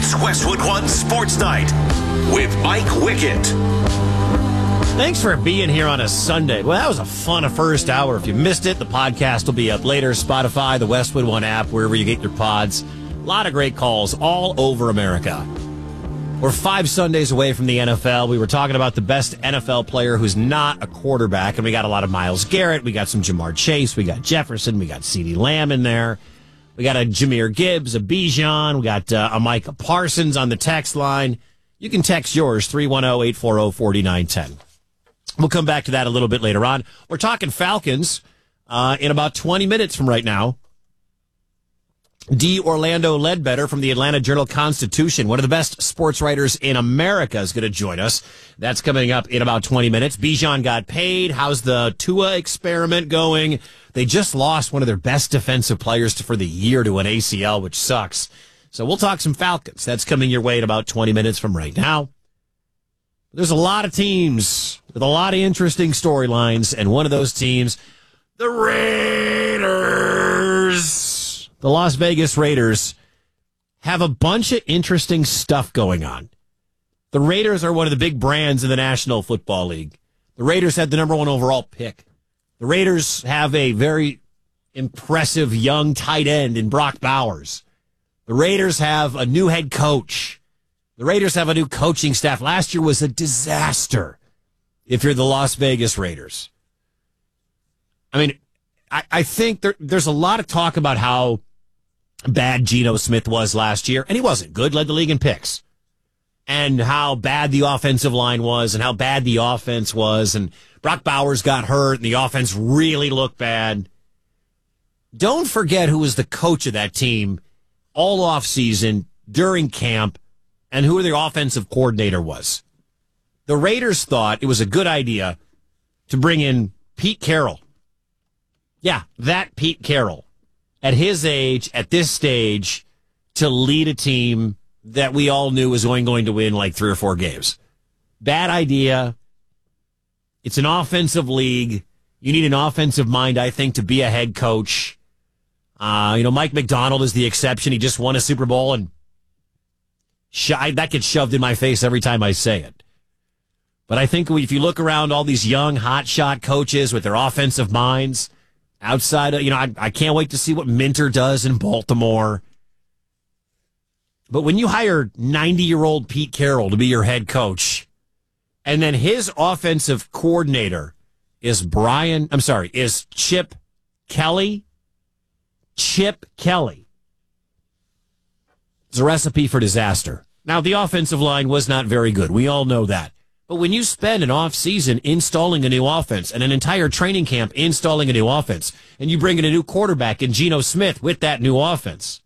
It's Westwood One Sports Night with Mike Wickett. Thanks for being here on a Sunday. Well, that was a fun first hour. If you missed it, the podcast will be up later. Spotify, the Westwood One app, wherever you get your pods. A lot of great calls all over America. We're 5 Sundays away from the NFL. We were talking about the best NFL player who's not a quarterback, and we got a lot of Myles Garrett. We got some Jamar Chase. We got Jefferson. We got CeeDee Lamb in there. We got a Jahmyr Gibbs, a Bijan. We got a Micah Parsons on the text line. You can text yours, 310-840-4910. We'll come back to that a little bit later on. We're talking Falcons in about 20 minutes from right now. D. Orlando Ledbetter from the Atlanta Journal-Constitution, one of the best sports writers in America, is going to join us. That's coming up in about 20 minutes. Bijan got paid. How's the Tua experiment going? They just lost one of their best defensive players for the year to an ACL, which sucks. So we'll talk some Falcons. That's coming your way in about 20 minutes from right now. There's a lot of teams with a lot of interesting storylines, and one of those teams, the Raiders. The Las Vegas Raiders have a bunch of interesting stuff going on. The Raiders are one of the big brands in the National Football League. The Raiders had the number 1 overall pick. The Raiders have a very impressive young tight end in Brock Bowers. The Raiders have a new head coach. The Raiders have a new coaching staff. Last year was a disaster if you're the Las Vegas Raiders. I mean, I think there's a lot of talk about how bad Geno Smith was last year, and he wasn't good, led the league in picks, and how bad the offensive line was and how bad the offense was, and Brock Bowers got hurt and the offense really looked bad. Don't forget who was the coach of that team all offseason during camp and who the offensive coordinator was. The Raiders thought it was a good idea to bring in Pete Carroll. Yeah, that Pete Carroll. At his age, at this stage, to lead a team that we all knew was going to win like 3 or 4 games. Bad idea. It's an offensive league. You need an offensive mind, I think, to be a head coach. Mike McDonald is the exception. He just won a Super Bowl, and that gets shoved in my face every time I say it. But I think if you look around all these young, hotshot coaches with their offensive minds, outside of, I can't wait to see what Minter does in Baltimore. But when you hire 90-year-old Pete Carroll to be your head coach, and then his offensive coordinator is Chip Kelly. Chip Kelly. It's a recipe for disaster. Now, the offensive line was not very good. We all know that. But when you spend an off-season installing a new offense and an entire training camp installing a new offense, and you bring in a new quarterback in Geno Smith with that new offense,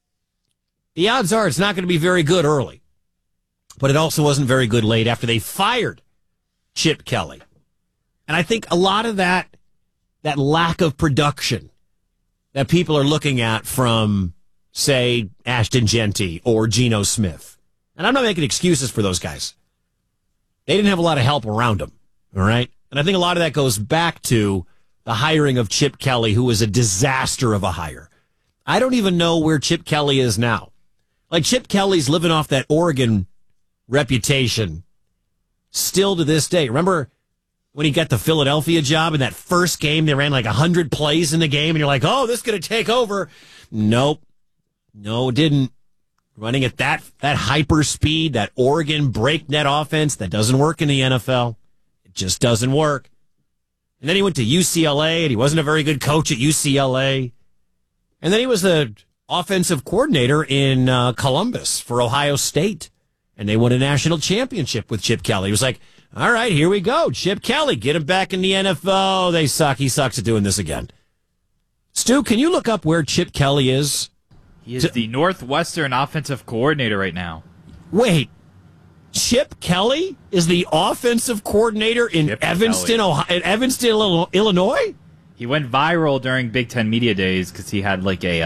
the odds are it's not going to be very good early. But it also wasn't very good late after they fired Chip Kelly. And I think a lot of that lack of production that people are looking at from, say, Ashton Genty or Geno Smith. And I'm not making excuses for those guys. They didn't have a lot of help around them, all right? And I think a lot of that goes back to the hiring of Chip Kelly, who was a disaster of a hire. I don't even know where Chip Kelly is now. Like, Chip Kelly's living off that Oregon reputation still to this day. Remember when he got the Philadelphia job in that first game, they ran like 100 plays in the game, and you're like, oh, this is going to take over. Nope. No, it didn't. Running at that hyper speed, that Oregon breakneck offense, that doesn't work in the NFL. It just doesn't work. And then he went to UCLA, and he wasn't a very good coach at UCLA. And then he was the offensive coordinator in Columbus for Ohio State. And they won a national championship with Chip Kelly. He was like, all right, here we go. Chip Kelly, get him back in the NFL. They suck. He sucks at doing this again. Stu, can you look up where Chip Kelly is? He is the Northwestern offensive coordinator right now. Wait, Chip Kelly is the offensive coordinator in Evanston, Illinois? He went viral during Big Ten Media Days because he had like a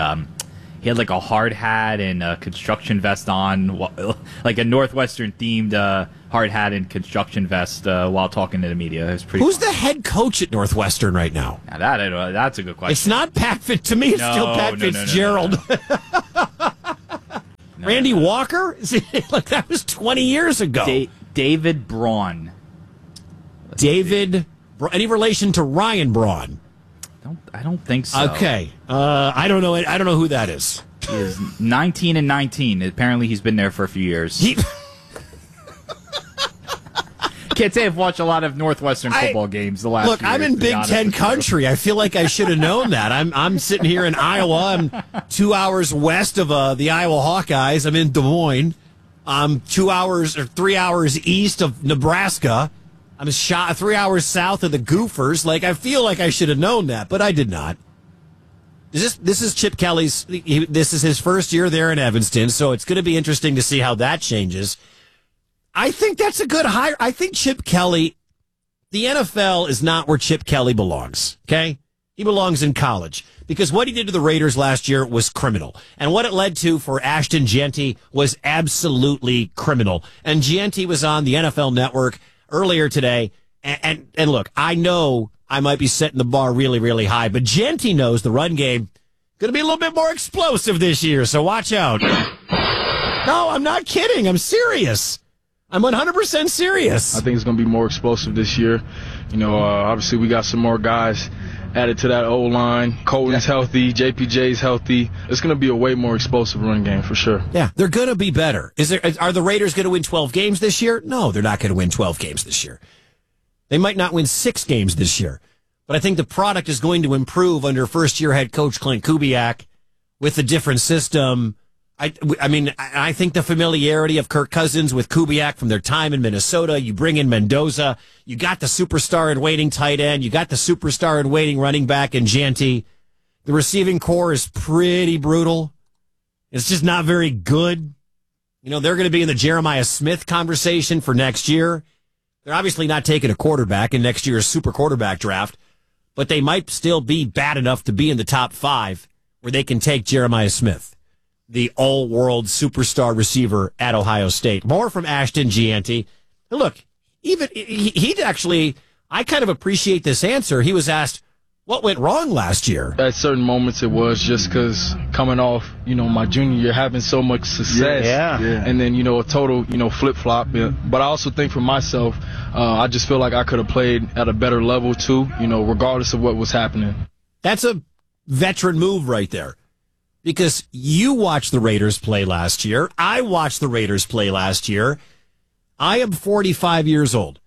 hard hat and a construction vest on, like a Northwestern themed hard hat and construction vest while talking to the media. It was pretty. Who's the head coach at Northwestern right now? Now that's a good question. It's not Pat. To me, it's still Pat Fitzgerald. Randy Walker? Like, that was 20 years ago. David Braun. Any relation to Ryan Braun? I don't think so. Okay. I don't know. I don't know who that is. He is 19 and 19. Apparently, he's been there for a few years. Can't say I've watched a lot of Northwestern football games the last. Look, few years, I'm in Big Ten country. I feel like I should have known that. I'm sitting here in Iowa. I'm 2 hours west of the Iowa Hawkeyes. I'm in Des Moines. I'm 2 hours or 3 hours east of Nebraska. I'm 3 hours south of the Gophers. Like, I feel like I should have known that, but I did not. This is Chip Kelly's. This is his first year there in Evanston, so it's going to be interesting to see how that changes. I think that's a good hire. I think Chip Kelly, the NFL is not where Chip Kelly belongs, okay? He belongs in college because what he did to the Raiders last year was criminal. And what it led to for Ashton Jeanty was absolutely criminal. And Jeanty was on the NFL Network earlier today. And look, I know I might be setting the bar really, really high, but Jeanty knows the run game going to be a little bit more explosive this year, so watch out. No, I'm not kidding. I'm serious. I'm 100% serious. I think it's going to be more explosive this year. You know, obviously we got some more guys added to that O-line. Colton's healthy. JPJ's healthy. It's going to be a way more explosive run game for sure. Yeah, they're going to be better. Are the Raiders going to win 12 games this year? No, they're not going to win 12 games this year. They might not win 6 games this year. But I think the product is going to improve under first-year head coach Clint Kubiak with a different system. I think the familiarity of Kirk Cousins with Kubiak from their time in Minnesota, you bring in Mendoza, you got the superstar in waiting tight end, you got the superstar in waiting running back in Jeanty. The receiving core is pretty brutal. It's just not very good. You know, they're going to be in the Jeremiah Smith conversation for next year. They're obviously not taking a quarterback in next year's super quarterback draft, but they might still be bad enough to be in the top 5 where they can take Jeremiah Smith, the all-world superstar receiver at Ohio State. More from Ashton Jeanty. Look, even he'd actually, I kind of appreciate this answer. He was asked, what went wrong last year? At certain moments it was just because coming off, my junior year, having so much success. Yeah. And then, a total, flip-flop. Yeah. But I also think for myself, I just feel like I could have played at a better level too, regardless of what was happening. That's a veteran move right there. Because you watched the Raiders play last year. I watched the Raiders play last year. I am 45 years old.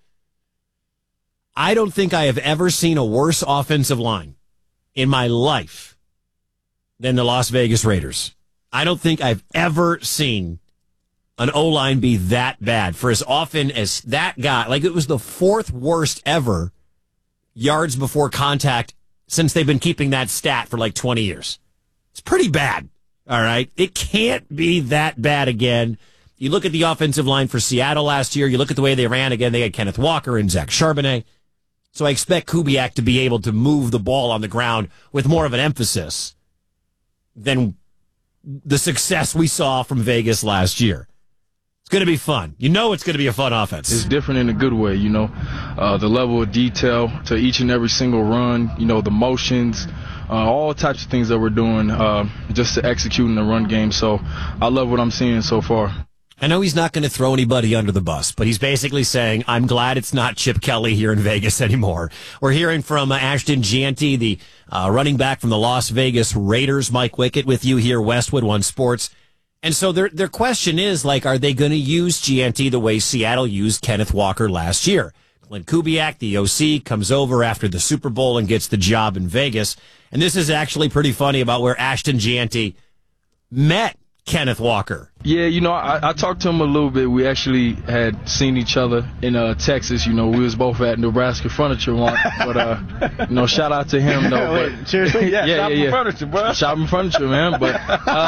I don't think I have ever seen a worse offensive line in my life than the Las Vegas Raiders. I don't think I've ever seen an O-line be that bad for as often as that guy. Like, it was the 4th worst ever yards before contact since they've been keeping that stat for like 20 years. It's pretty bad, all right? It can't be that bad again. You look at the offensive line for Seattle last year. You look at the way they ran again. They had Kenneth Walker and Zach Charbonnet. So I expect Kubiak to be able to move the ball on the ground with more of an emphasis than the success we saw from Vegas last year. It's going to be fun. It's going to be a fun offense. It's different in a good way, the level of detail to each and every single run, the motions, all types of things that we're doing just to execute in the run game. So I love what I'm seeing so far. I know he's not going to throw anybody under the bus, but he's basically saying, I'm glad it's not Chip Kelly here in Vegas anymore. We're hearing from Ashton Jeanty, the running back from the Las Vegas Raiders. Mike Wickett with you here, Westwood One Sports. And so their question is, are they going to use Jeanty the way Seattle used Kenneth Walker last year? Clint Kubiak, the OC, comes over after the Super Bowl and gets the job in Vegas. And this is actually pretty funny about where Ashton Jeanty met Kenneth Walker. Yeah, I talked to him a little bit. We actually had seen each other in Texas. We was both at Nebraska Furniture once. But, shout out to him, though. Wait, seriously? Yeah. Furniture, bro. Shopping furniture, man. But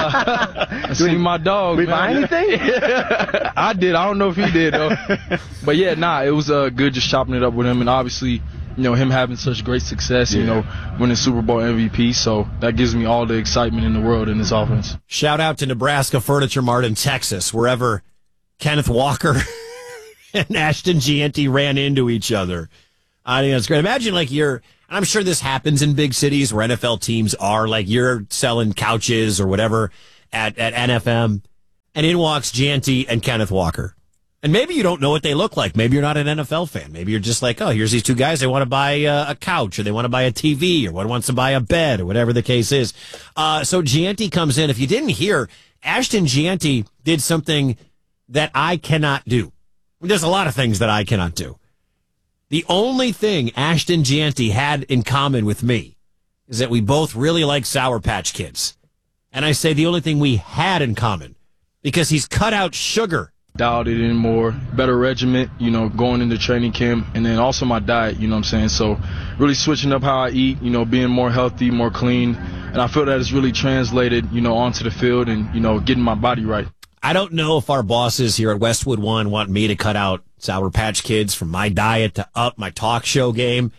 I seen my dog, we buy anything? I did. I don't know if he did, though. But, yeah, it was good just chopping it up with him. And obviously, him having such great success, winning Super Bowl MVP. So that gives me all the excitement in the world in this offense. Shout out to Nebraska Furniture Mart in Texas, wherever Kenneth Walker and Ashton Jeanty ran into each other. I think that's great. Imagine I'm sure this happens in big cities where NFL teams are, you're selling couches or whatever at NFM. and in walks Gianti and Kenneth Walker. And maybe you don't know what they look like. Maybe you're not an NFL fan. Maybe you're just like, oh, here's these two guys. They want to buy a couch, or they want to buy a TV, or one wants to buy a bed, or whatever the case is. So Gianti comes in. If you didn't hear, Ashton Gianti did something that I cannot do. There's a lot of things that I cannot do. The only thing Ashton Gianti had in common with me is that we both really like Sour Patch Kids. And I say the only thing we had in common, because he's cut out sugar. Dialed it in more, better regiment, going into training camp, and then also my diet, you know what I'm saying? So really switching up how I eat, being more healthy, more clean. And I feel that it's really translated, onto the field and, getting my body right. I don't know if our bosses here at Westwood One want me to cut out Sour Patch Kids from my diet to up my talk show game,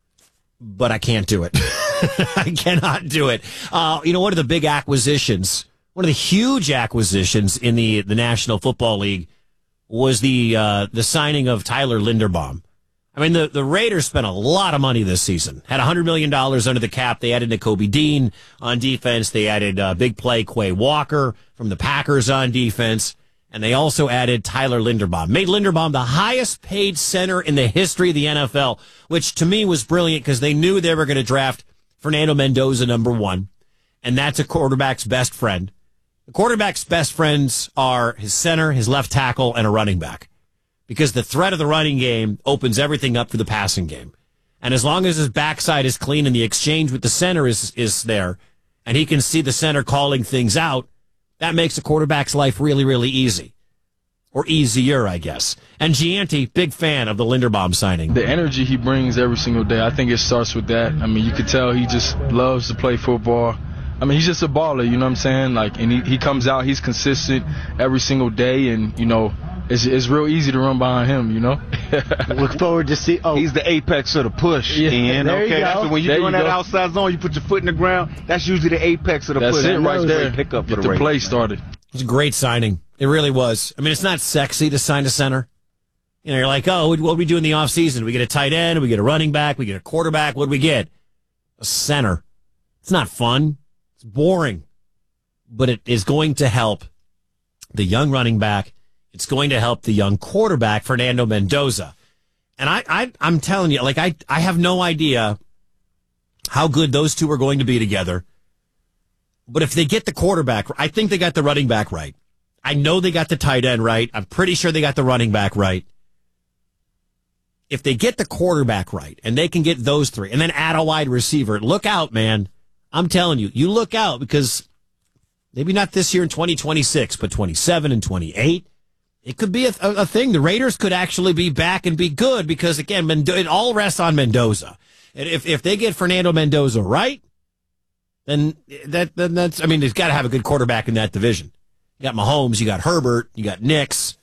but I can't do it. I cannot do it. One of the big acquisitions, one of the huge acquisitions in the National Football League was the signing of Tyler Linderbaum. I mean, the Raiders spent a lot of money this season. Had $100 million under the cap. They added Nakobe Dean on defense. They added big play Quay Walker from the Packers on defense. And they also added Tyler Linderbaum. Made Linderbaum the highest paid center in the history of the NFL, which to me was brilliant because they knew they were going to draft Fernando Mendoza #1. And that's a quarterback's best friend. The quarterback's best friends are his center, his left tackle, and a running back. Because the threat of the running game opens everything up for the passing game. And as long as his backside is clean and the exchange with the center is there, and he can see the center calling things out, that makes a quarterback's life really, really easy. Or easier, I guess. And Gianti, big fan of the Linderbaum signing. The energy he brings every single day, I think it starts with that. I mean, you could tell he just loves to play football. I mean, he's just a baller, you know what I'm saying? And he comes out, he's consistent every single day, and, it's real easy to run behind him, Look forward to see. Oh, he's the apex of the push. Yeah. Ian, there okay, so when you're doing that outside zone, you put your foot in the ground. That's usually the apex of the push. That's it right there. Pick up Get the play started. It's a great signing. It really was. I mean, it's not sexy to sign a center. You're like, oh, what do we do in the offseason? We get a tight end, we get a running back, we get a quarterback. What do we get? A center. It's not fun. It's boring. But it is going to help the young running back. It's going to help the young quarterback, Fernando Mendoza. And I'm telling you, I have no idea how good those two are going to be together. But if they get the quarterback, I think they got the running back right. I know they got the tight end right. I'm pretty sure they got the running back right. If they get the quarterback right, and they can get those three, and then add a wide receiver, look out, man. I'm telling you, you look out, because maybe not this year in 2026, but 27 and 28. It could be a thing. The Raiders could actually be back and be good because, again, it all rests on Mendoza. And if they get Fernando Mendoza right, then that's, I mean, they've got to have a good quarterback in that division. You got Mahomes, you got Herbert, you got Nix.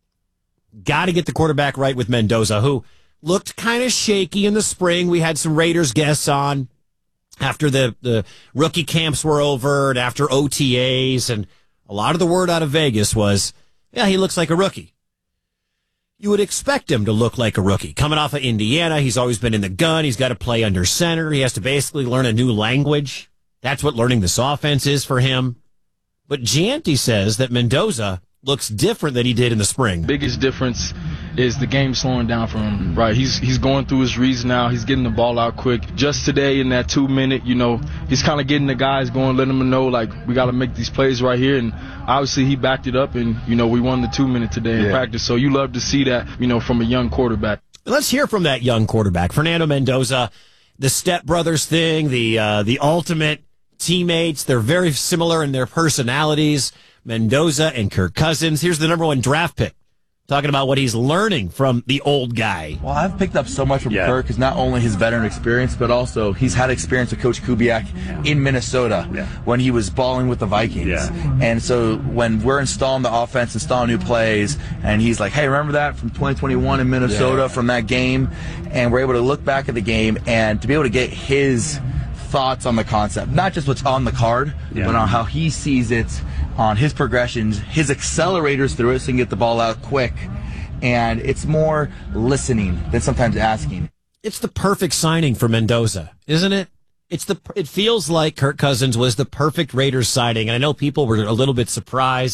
Got to get the quarterback right with Mendoza, who looked kind of shaky in the spring. We had some Raiders guests on after the rookie camps were over and after OTAs, and a lot of the word out of Vegas was, yeah, he looks like a rookie. You would expect him to look like a rookie. Coming off of Indiana, he's always been in the gun. He's got to play under center. He has to basically learn a new language. That's what learning this offense is for him. But Gianti says that Mendoza looks different than he did in the spring. Biggest difference is the game slowing down for him, right? He's going through his reads now. He's getting the ball out quick. Just today in that 2 minute, he's kind of getting the guys going, letting them know, we got to make these plays right here. And obviously he backed it up, and, we won the 2 minute today in practice. So you love to see that, from a young quarterback. Let's hear from that young quarterback, Fernando Mendoza. The Step Brothers thing, the ultimate teammates. They're very similar in their personalities. Mendoza and Kirk Cousins. Here's the #1 draft pick, talking about what he's learning from the old guy. Well, I've picked up so much from Kirk, because not only his veteran experience, but also he's had experience with Coach Kubiak in Minnesota when he was balling with the Vikings. Yeah. And so when we're installing the offense, installing new plays, and he's like, hey, remember that from 2021 in Minnesota from that game? And we're able to look back at the game and to be able to get his thoughts on the concept, not just what's on the card, but on how he sees it, on his progressions, his accelerators through it so he can get the ball out quick. And it's more listening than sometimes asking. It's the perfect signing for Mendoza, isn't it? It feels like Kirk Cousins was the perfect Raiders signing, and I know people were a little bit surprised.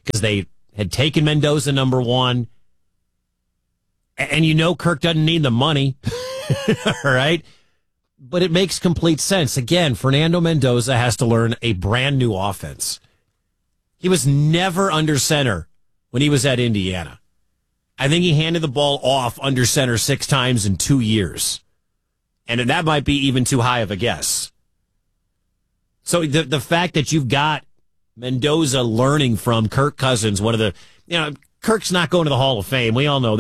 because they had taken Mendoza number one. And you know Kirk doesn't need the money, all right? But it makes complete sense. Again, Fernando Mendoza has to learn a brand new offense. He was never under center when he was at Indiana. I think he handed the ball off under center 6 times in 2 years. And that might be even too high of a guess. So the fact that you've got Mendoza learning from Kirk Cousins, one of the, Kirk's not going to the Hall of Fame. We all know that.